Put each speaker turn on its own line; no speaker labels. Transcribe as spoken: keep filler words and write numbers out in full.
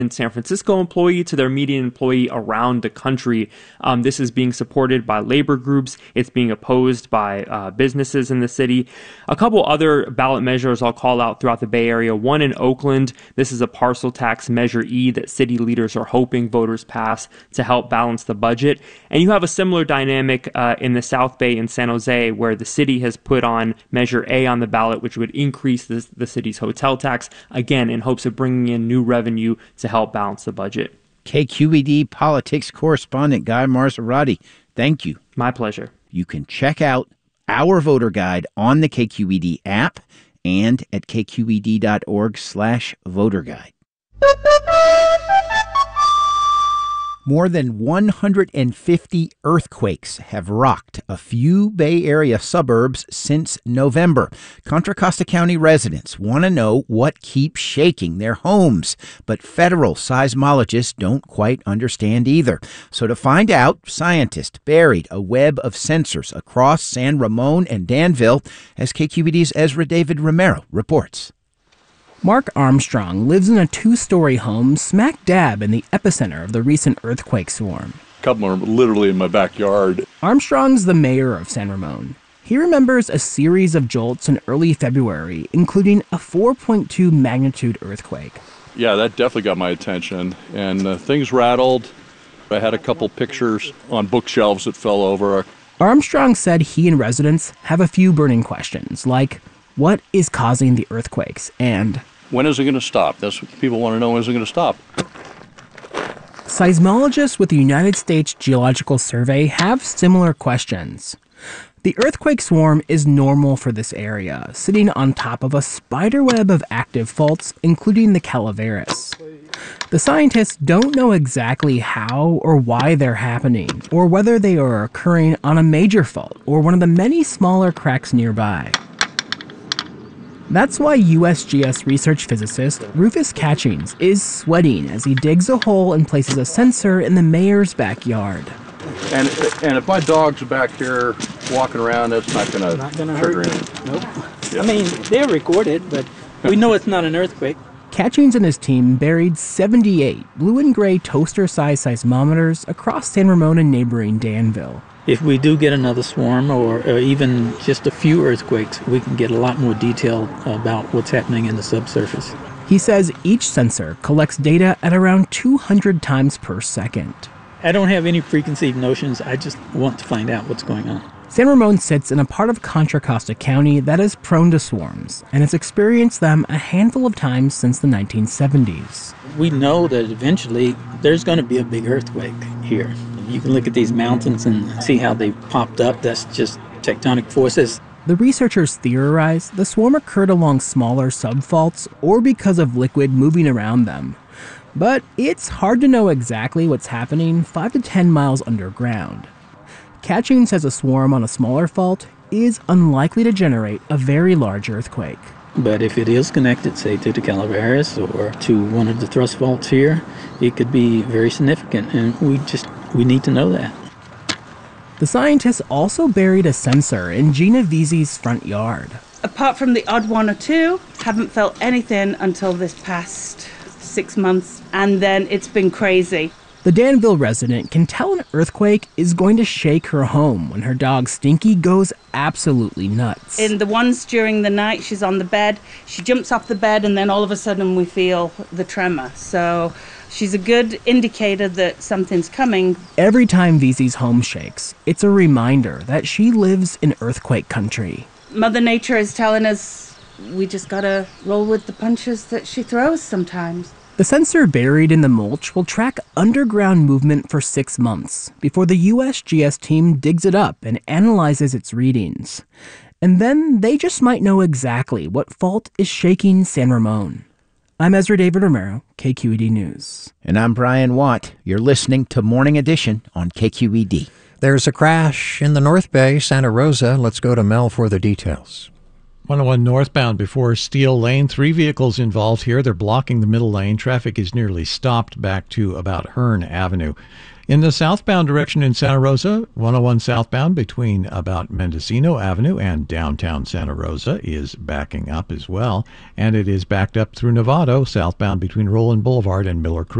San Francisco employee to their median employee around the country. Um, this is being supported by labor groups. It's being opposed by uh, businesses in the city. A couple other ballot measures I'll call out throughout the Bay Area. One in Oakland. This is a parcel tax, Measure E, that city leaders are hoping voters pass to help balance the budget. And you have a similar dynamic uh, in the South Bay in San Jose, where the city has put on Measure A on the ballot, which would increase this, the city's hotel tax, again, in hopes of bringing in new revenue to help balance the budget.
K Q E D politics correspondent Guy Marzorati, thank you.
My pleasure.
You can check out our voter guide on the K Q E D app and at kqed.org slash voter guide. More than one hundred fifty earthquakes have rocked a few Bay Area suburbs since November. Contra Costa County residents want to know what keeps shaking their homes, but federal seismologists don't quite understand either. So to find out, scientists buried a web of sensors across San Ramon and Danville, as K Q E D's Ezra David Romero reports.
Mark Armstrong lives in a two-story home smack dab in the epicenter of the recent earthquake swarm.
A couple are literally in my backyard.
Armstrong's the mayor of San Ramon. He remembers a series of jolts in early February, including a four point two magnitude earthquake.
Yeah, that definitely got my attention, and uh, things rattled. I had a couple pictures on bookshelves that fell over.
Armstrong said he and residents have a few burning questions, like what is causing the earthquakes, and
when is it going to stop? That's what people want to know. When is it going to stop?
Seismologists with the United States Geological Survey have similar questions. The earthquake swarm is normal for this area, sitting on top of a spiderweb of active faults, including the Calaveras. The scientists don't know exactly how or why they're happening, or whether they are occurring on a major fault or one of the many smaller cracks nearby. That's why U S G S research physicist Rufus Catchings is sweating as he digs a hole and places a sensor in the mayor's backyard.
And and if my dog's back here walking around, that's not going to trigger anything.
Nope. Yeah. I mean, they're recorded, but we know it's not an earthquake.
Catchings and his team buried seventy-eight blue and gray toaster-sized seismometers across San Ramon and neighboring Danville.
If we do get another swarm or, or even just a few earthquakes, we can get a lot more detail about what's happening in the subsurface.
He says each sensor collects data at around two hundred times per second.
I don't have any preconceived notions. I just want to find out what's going on.
San Ramon sits in a part of Contra Costa County that is prone to swarms and has experienced them a handful of times since the nineteen seventies.
We know that eventually there's going to be a big earthquake here. You can look at these mountains and see how they popped up. That's just tectonic forces.
The researchers theorize the swarm occurred along smaller subfaults or because of liquid moving around them. But it's hard to know exactly what's happening five to ten miles underground. Catching says a swarm on a smaller fault is unlikely to generate a very large earthquake.
But if it is connected, say, to the Calaveras or to one of the thrust faults here, it could be very significant, and we just we need to know that.
The scientists also buried a sensor in Gina Veazey's front yard.
Apart from the odd one or two, haven't felt anything until this past six months, and then it's been crazy.
The Danville resident can tell an earthquake is going to shake her home when her dog Stinky goes absolutely nuts.
In the ones during the night, she's on the bed, she jumps off the bed, and then all of a sudden we feel the tremor. So she's a good indicator that something's coming.
Every time Veazey's home shakes, it's a reminder that she lives in earthquake country.
Mother Nature is telling us we just gotta roll with the punches that she throws sometimes.
The sensor buried in the mulch will track underground movement for six months before the U S G S team digs it up and analyzes its readings. And then they just might know exactly what fault is shaking San Ramon. I'm Ezra David Romero, K Q E D News.
And I'm Brian Watt. You're listening to Morning Edition on K Q E D.
There's a crash in the North Bay, Santa Rosa. Let's go to Mel for the details.
one oh one northbound before Steel Lane. Three vehicles involved here. They're blocking the middle lane. Traffic is nearly stopped back to about Hearn Avenue. In the southbound direction in Santa Rosa, one oh one southbound between about Mendocino Avenue and downtown Santa Rosa is backing up as well. And it is backed up through Novato, southbound between Roland Boulevard and Miller Creek.